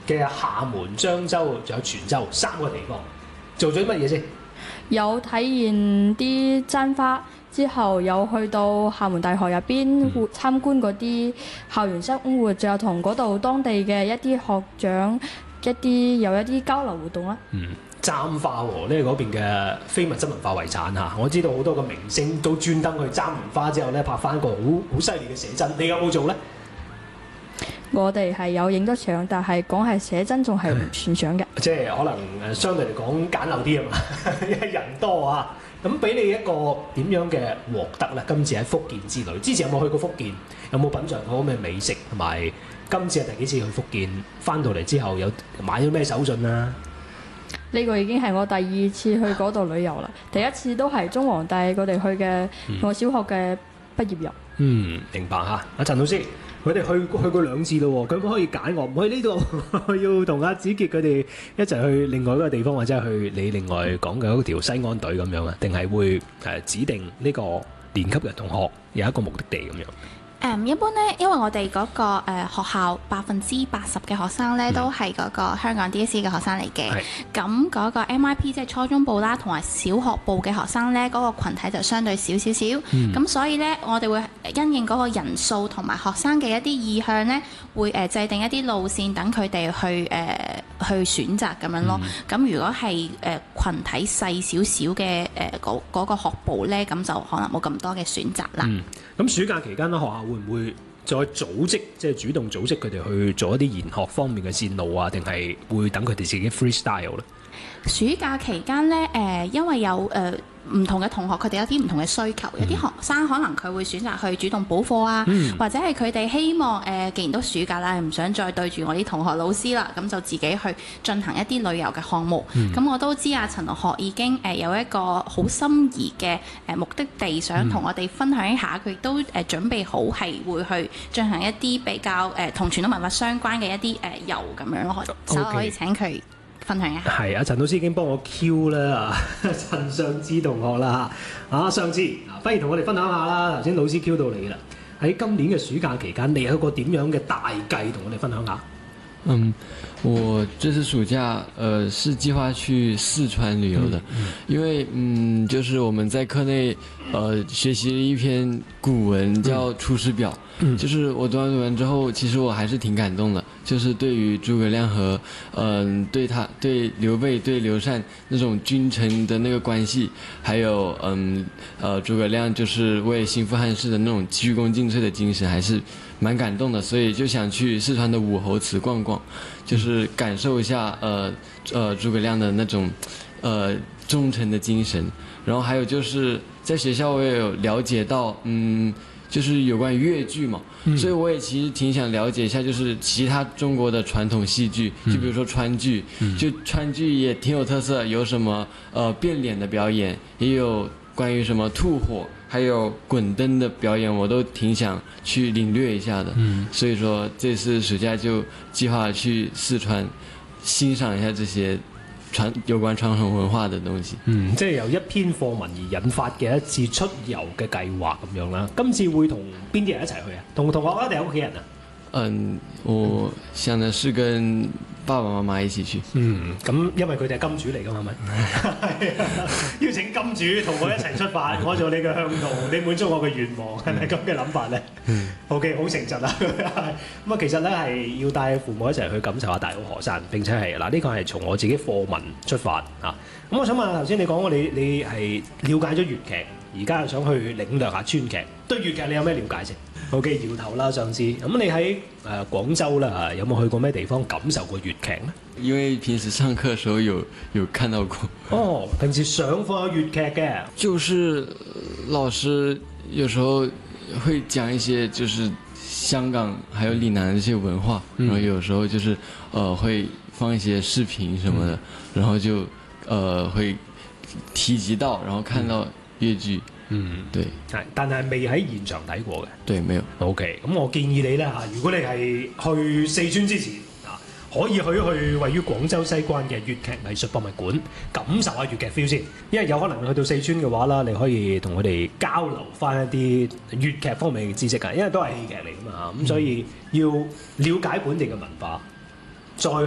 嘅廈門、漳州仲有泉州3個地方，做咗啲乜嘢先？ 有體驗啲簪花，之後有去到廈門大學入邊參觀嗰啲校園生活，仲有同嗰度當地嘅一啲學長有一啲交流活動啦。 簪花喎，呢個嗰邊嘅非物質文化遺產嚇，我知道好多個明星都專登去簪完花之後咧拍翻個好犀利嘅寫真，你有冇做咧？ 我哋係有影得相，但係講係寫真仲係唔算相嘅。 即係可能相對嚟講簡陋啲啊嘛，因為人多啊。咁俾你一個點樣嘅獲得咧？今次喺福建之旅，之前有冇去過福建？有冇品嚐過咩美食？同埋今次係第幾次去福建？翻到嚟之後有買咗咩手信啊？ 呢個已經係我第2次去嗰度旅遊啦。第一次都係中皇帝佢哋去嘅我小學嘅畢業遊。 明白嚇。阿陳老師，佢哋去過2次咯喎，佢可唔可以揀我唔去呢度，要同阿子傑佢哋一齊去另外一個地方，或者去你另外講嘅嗰條西安隊咁樣啊？定係會指定呢個年級嘅同學有一個目的地咁樣？ 一般咧，因為我哋嗰個學校80%嘅學生咧都係嗰個香港 DSE 嘅學生嚟嘅。咁嗰個 MIP 即係初中部啦，同埋小學部嘅學生咧，嗰個羣體就相對少。咁所以咧，我哋會因應嗰個人數同埋學生嘅一啲意向咧，會制定一啲路線等佢哋去選擇咁樣咯。咁如果係羣體細少少嘅嗰個學部咧，咁就可能冇咁多嘅選擇啦。 咁暑假期間咧，學校會唔會再組織，即係主動組織佢哋去做一啲研學方面嘅線路啊？定係會等佢哋自己 freestyle 咧？ 暑假期間咧，因為有唔同嘅同學，佢哋有啲唔同嘅需求。有啲學生可能佢會選擇去主動補課啊，或者係佢哋希望既然都暑假啦，唔想再對住我啲同學老師啦，咁就自己去進行一啲旅遊嘅項目。咁我都知阿陳同學已經有一個好心儀嘅目的地，想同我哋分享一下。佢亦都準備好係會去進行一啲比較同傳統文化相關嘅一啲遊咁樣咯。稍後可以請佢分享一下。係啊，陳老師已經幫我 Q 啦，陳尚志同學啦嚇，尚志，不如同我哋分享下啦。頭先老師 Q 到你啦，喺今年嘅暑假期間，你有一個點樣嘅大計同我哋分享下？ 我這次暑假是計劃去四川旅遊的，因為就是我們在課內學習了一篇古文叫《出師表》，就是我讀完之後，其實我還是挺感動的，就是對於諸葛亮和對劉備對劉禪那種君臣的那個關係，還有諸葛亮就是為興復漢室的那種鞠躬盡瘁的精神，還是蠻感動的，所以就想去四川的武侯祠逛逛，就是感受一下諸葛亮的那種忠誠的精神。然後還有就是在學校我也有了解到就是有關粵劇嘛，所以我也其實挺想了解一下，就是其他中國的傳統戲劇，就比如說川劇，就川劇也挺有特色，有什麼變臉的表演，也有關於什麼吐火還有滾燈的表演，我都挺想去領略一下的。所以說這次暑假就計劃去四川欣賞一下這些有關傳統文化的東西。 即係由一篇課文而引發嘅一次出遊嘅計劃咁樣啦。今次會同邊啲人一齊去啊？同同學啊，定係屋企人啊？ 我想的是跟爸爸媽媽一起去。 咁因為佢哋係金主嚟㗎嘛，係咪？邀請金主同我一齊出發，我做你嘅向導，你滿足我嘅願望，係咪咁嘅諗法咧？OK， 好誠實啊！咁啊，其實咧係要帶父母一齊去感受下大好河山，並且係嗱呢個係從我自己課文出發啊。咁我想問下頭先你講過你係了解咗粵劇，而家又想去領略下川劇，對粵劇你有咩了解先？OK， 搖頭啦，上次。咁你喺廣州啦，有冇去過咩地方感受過粵劇呢？ 因為平時上課嘅時候有看到過。 平時上課有粵劇嘅。 就是老師有時候會講一些就是香港還有嶺南的這些文化，然後有時候就是會放一些視頻什麼的，然後就會提及到，然後看到粵劇。對， 但係未喺現場睇過嘅。 對，沒有。 OK， 咁我建議你咧嚇，如果你係去四川之前可以去位於廣州西關嘅粵劇藝術博物館感受下粵劇 feel 先，因為有可能去到四川嘅話啦，你可以同佢哋交流翻一啲粵劇方面嘅知識啊，因為都係戲劇嚟㗎嘛，咁所以要了解本地嘅文化，再